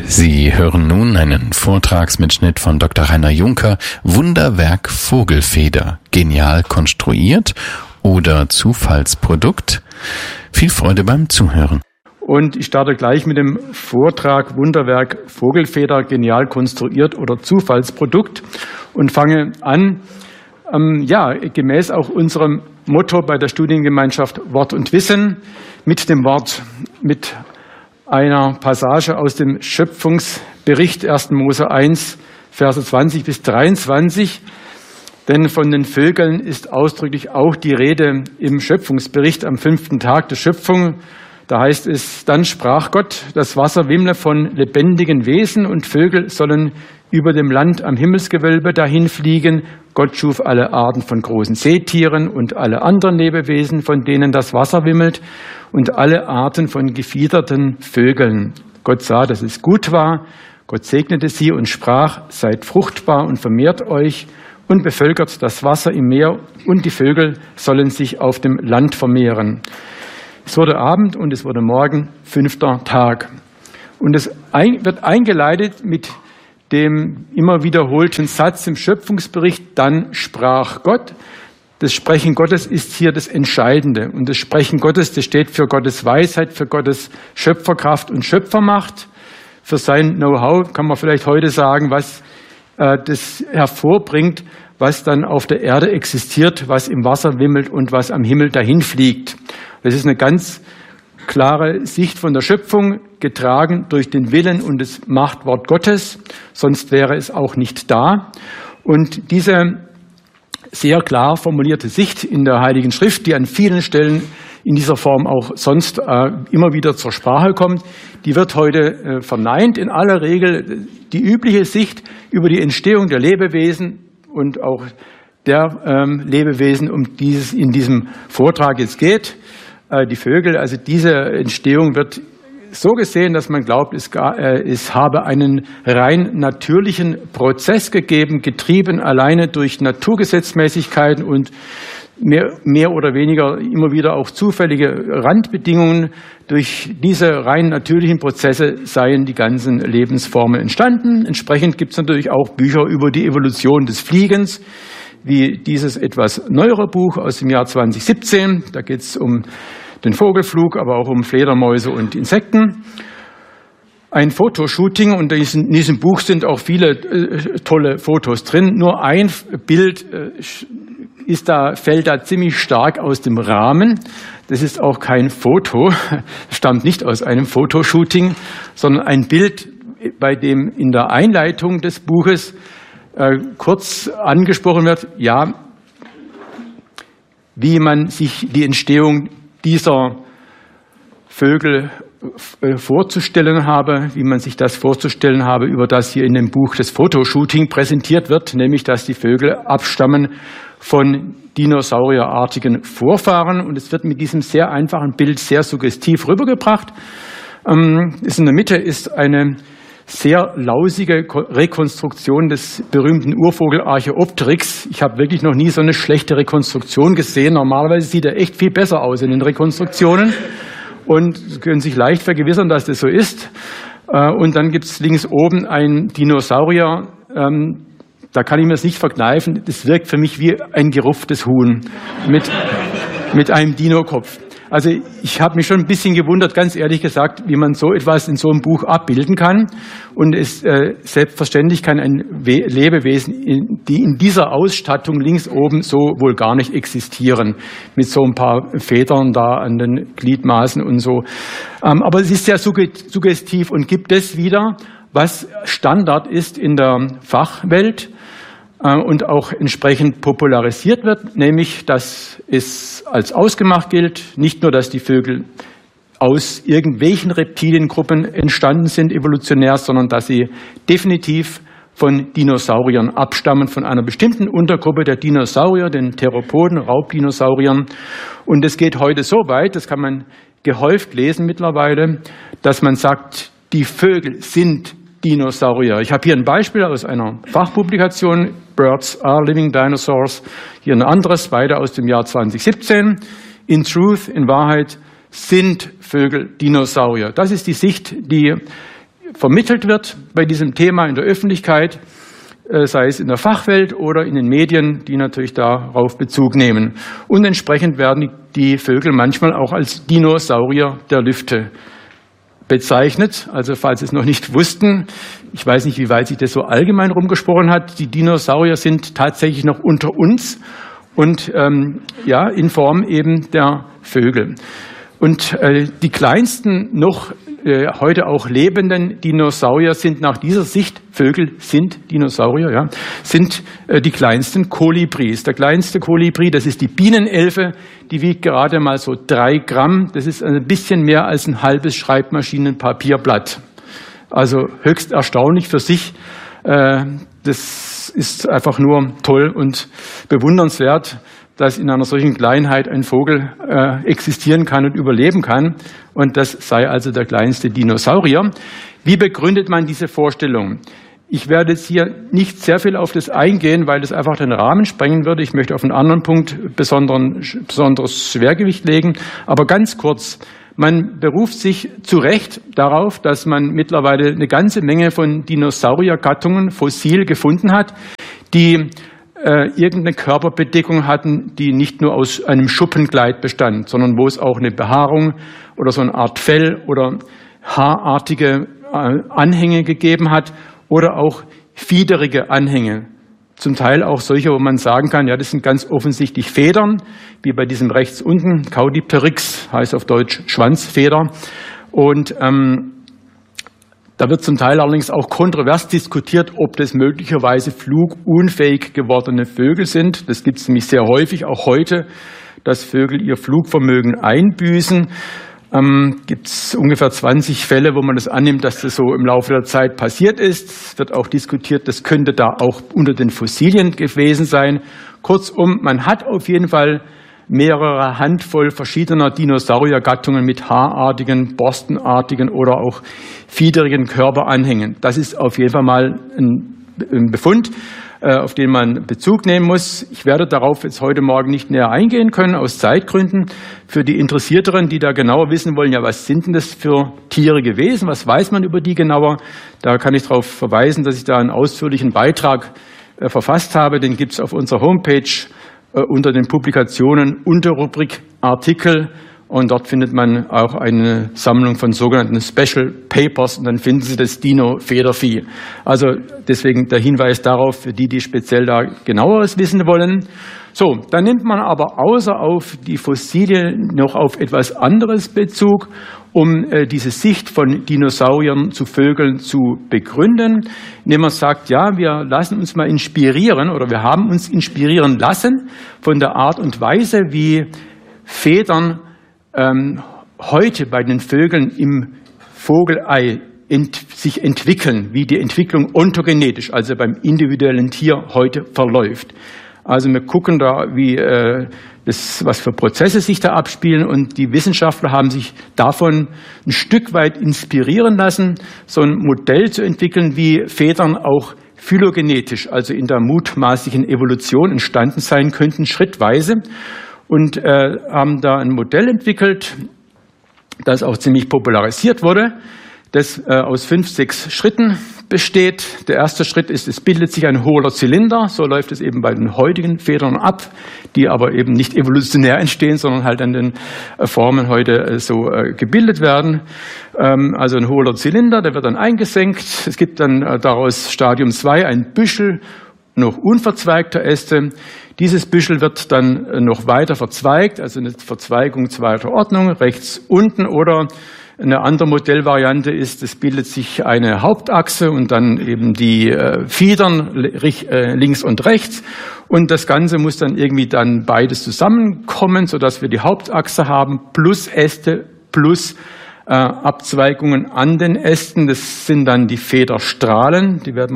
Sie hören nun einen Vortragsmitschnitt von Dr. Rainer Juncker, Wunderwerk Vogelfeder, genial konstruiert oder Zufallsprodukt? Viel Freude beim Zuhören. Und ich starte gleich mit dem Vortrag Wunderwerk Vogelfeder, genial konstruiert oder Zufallsprodukt und fange an, gemäß auch unserem Motto bei der Studiengemeinschaft Wort und Wissen mit dem Wort, mit einer Passage aus dem Schöpfungsbericht 1. Mose 1, Verse 20 bis 23. Denn von den Vögeln ist ausdrücklich auch die Rede im Schöpfungsbericht am 5. Tag der Schöpfung. Da heißt es, dann sprach Gott, das Wasser wimmle von lebendigen Wesen und Vögel sollen über dem Land am Himmelsgewölbe dahinfliegen. Gott schuf alle Arten von großen Seetieren und alle anderen Lebewesen, von denen das Wasser wimmelt, und alle Arten von gefiederten Vögeln. Gott sah, dass es gut war. Gott segnete sie und sprach, seid fruchtbar und vermehrt euch und bevölkert das Wasser im Meer, und die Vögel sollen sich auf dem Land vermehren. Es wurde Abend und es wurde Morgen, 5. Tag. Und es wird eingeleitet mit dem immer wiederholten Satz im Schöpfungsbericht, dann sprach Gott. Das Sprechen Gottes ist hier das Entscheidende. Und das Sprechen Gottes, das steht für Gottes Weisheit, für Gottes Schöpferkraft und Schöpfermacht, für sein Know-how, kann man vielleicht heute sagen, was das hervorbringt, was dann auf der Erde existiert, was im Wasser wimmelt und was am Himmel dahin fliegt. Das ist eine ganz klare Sicht von der Schöpfung, getragen durch den Willen und das Machtwort Gottes, sonst wäre es auch nicht da. Und diese sehr klar formulierte Sicht in der Heiligen Schrift, die an vielen Stellen in dieser Form auch sonst immer wieder zur Sprache kommt, die wird heute verneint. In aller Regel die übliche Sicht über die Entstehung der Lebewesen und auch der Lebewesen, um die es in diesem Vortrag jetzt geht, die Vögel. Also diese Entstehung wird so gesehen, dass man glaubt, es habe einen rein natürlichen Prozess gegeben, getrieben alleine durch Naturgesetzmäßigkeiten und mehr oder weniger immer wieder auch zufällige Randbedingungen. Durch diese rein natürlichen Prozesse seien die ganzen Lebensformen entstanden. Entsprechend gibt es natürlich auch Bücher über die Evolution des Fliegens, wie dieses etwas neuere Buch aus dem Jahr 2017. Da geht es um den Vogelflug, aber auch um Fledermäuse und Insekten. Ein Fotoshooting, und in diesem Buch sind auch viele tolle Fotos drin. Nur ein Bild fällt da ziemlich stark aus dem Rahmen. Das ist auch kein Foto, stammt nicht aus einem Fotoshooting, sondern ein Bild, bei dem in der Einleitung des Buches kurz angesprochen wird, ja, wie man sich die Entstehung dieser Vögel vorzustellen habe, wie man sich das vorzustellen habe, über das hier in dem Buch das Fotoshooting präsentiert wird, nämlich dass die Vögel abstammen von dinosaurierartigen Vorfahren. Und es wird mit diesem sehr einfachen Bild sehr suggestiv rübergebracht. In der Mitte ist eine sehr lausige Rekonstruktion des berühmten Urvogel Archaeopteryx. Ich habe wirklich noch nie so eine schlechte Rekonstruktion gesehen. Normalerweise sieht er echt viel besser aus in den Rekonstruktionen. Und Sie können sich leicht vergewissern, dass das so ist. Und dann gibt es links oben einen Dinosaurier. Da kann ich mir das nicht verkneifen. Das wirkt für mich wie ein gerupftes Huhn mit einem Dino-Kopf. Also ich habe mich schon ein bisschen gewundert, ganz ehrlich gesagt, wie man so etwas in so einem Buch abbilden kann. Und selbstverständlich kann ein Lebewesen, die in dieser Ausstattung links oben so wohl gar nicht existieren, mit so ein paar Federn da an den Gliedmaßen und so. Aber es ist sehr suggestiv und gibt es wieder, was Standard ist in der Fachwelt und auch entsprechend popularisiert wird, nämlich, dass es als ausgemacht gilt, nicht nur, dass die Vögel aus irgendwelchen Reptiliengruppen entstanden sind, evolutionär, sondern dass sie definitiv von Dinosauriern abstammen, von einer bestimmten Untergruppe der Dinosaurier, den Theropoden, Raubdinosauriern. Und es geht heute so weit, das kann man gehäuft lesen mittlerweile, dass man sagt, die Vögel sind Dinosaurier. Ich habe hier ein Beispiel aus einer Fachpublikation, Birds are Living Dinosaurs, hier ein anderes, beide aus dem Jahr 2017. In Truth, in Wahrheit, sind Vögel Dinosaurier. Das ist die Sicht, die vermittelt wird bei diesem Thema in der Öffentlichkeit, sei es in der Fachwelt oder in den Medien, die natürlich darauf Bezug nehmen. Und entsprechend werden die Vögel manchmal auch als Dinosaurier der Lüfte bezeichnet. Also falls Sie es noch nicht wussten, ich weiß nicht, wie weit sich das so allgemein rumgesprochen hat, die Dinosaurier sind tatsächlich noch unter uns und in Form eben der Vögel. Und die kleinsten noch heute auch lebenden Dinosaurier sind nach dieser Sicht, Vögel sind Dinosaurier, sind die kleinsten Kolibris. Der kleinste Kolibri, das ist die Bienenelfe, die wiegt gerade mal so 3 Gramm. Das ist ein bisschen mehr als ein halbes Schreibmaschinenpapierblatt. Also höchst erstaunlich für sich. Das ist einfach nur toll und bewundernswert, dass in einer solchen Kleinheit ein Vogel existieren kann und überleben kann. Und das sei also der kleinste Dinosaurier. Wie begründet man diese Vorstellung? Ich werde jetzt hier nicht sehr viel auf das eingehen, weil das einfach den Rahmen sprengen würde. Ich möchte auf einen anderen Punkt besonderes Schwergewicht legen. Aber ganz kurz, man beruft sich zu Recht darauf, dass man mittlerweile eine ganze Menge von Dinosauriergattungen fossil gefunden hat, die irgendeine Körperbedeckung hatten, die nicht nur aus einem Schuppenkleid bestand, sondern wo es auch eine Behaarung oder so eine Art Fell oder haarartige Anhänge gegeben hat oder auch fiederige Anhänge. Zum Teil auch solche, wo man sagen kann, ja, das sind ganz offensichtlich Federn, wie bei diesem rechts unten, Caudipteryx, heißt auf Deutsch Schwanzfeder. Und da wird zum Teil allerdings auch kontrovers diskutiert, ob das möglicherweise flugunfähig gewordene Vögel sind. Das gibt es nämlich sehr häufig, auch heute, dass Vögel ihr Flugvermögen einbüßen. Gibt es ungefähr 20 Fälle, wo man das annimmt, dass das so im Laufe der Zeit passiert ist. Es wird auch diskutiert, das könnte da auch unter den Fossilien gewesen sein. Kurzum, man hat auf jeden Fall mehrere Handvoll verschiedener Dinosauriergattungen mit haarartigen, borstenartigen oder auch fiederigen Körperanhängen. Das ist auf jeden Fall mal ein Befund, auf den man Bezug nehmen muss. Ich werde darauf jetzt heute Morgen nicht näher eingehen können, aus Zeitgründen. Für die Interessierteren, die da genauer wissen wollen, ja, was sind denn das für Tiere gewesen? Was weiß man über die genauer? Da kann ich darauf verweisen, dass ich da einen ausführlichen Beitrag verfasst habe. Den gibt es auf unserer Homepage unter den Publikationen unter Rubrik Artikel, und dort findet man auch eine Sammlung von sogenannten Special Papers und dann finden Sie das Dino-Federvieh. Also deswegen der Hinweis darauf, für die speziell da genaueres wissen wollen. So, dann nimmt man aber außer auf die Fossilien noch auf etwas anderes Bezug, um diese Sicht von Dinosauriern zu Vögeln zu begründen, indem man sagt, ja, wir lassen uns mal inspirieren oder wir haben uns inspirieren lassen von der Art und Weise, wie Federn heute bei den Vögeln im Vogelei sich entwickeln, wie die Entwicklung ontogenetisch, also beim individuellen Tier heute verläuft. Also wir gucken da, was für Prozesse sich da abspielen, und die Wissenschaftler haben sich davon ein Stück weit inspirieren lassen, so ein Modell zu entwickeln, wie Federn auch phylogenetisch, also in der mutmaßlichen Evolution entstanden sein könnten, schrittweise. Und haben da ein Modell entwickelt, das auch ziemlich popularisiert wurde, das aus 5, 6 Schritten besteht. Der erste Schritt ist, es bildet sich ein hohler Zylinder, so läuft es eben bei den heutigen Federn ab, die aber eben nicht evolutionär entstehen, sondern halt an den Formen heute so gebildet werden. Also ein hohler Zylinder, der wird dann eingesenkt. Es gibt dann daraus Stadium 2 ein Büschel noch unverzweigter Äste. Dieses Büschel wird dann noch weiter verzweigt, also eine Verzweigung zweiter Ordnung, rechts unten, oder eine andere Modellvariante ist, es bildet sich eine Hauptachse und dann eben die Fiedern links und rechts, und das Ganze muss dann irgendwie dann beides zusammenkommen, sodass wir die Hauptachse haben plus Äste plus Abzweigungen an den Ästen. Das sind dann die Federstrahlen, die werden